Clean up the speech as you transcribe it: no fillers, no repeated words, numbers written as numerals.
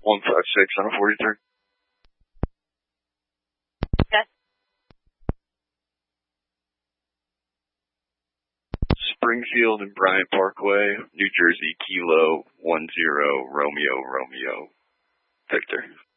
156 on a 43. Okay. Springfield and Bryant Parkway, New Jersey, Kilo 10 Romeo Victor.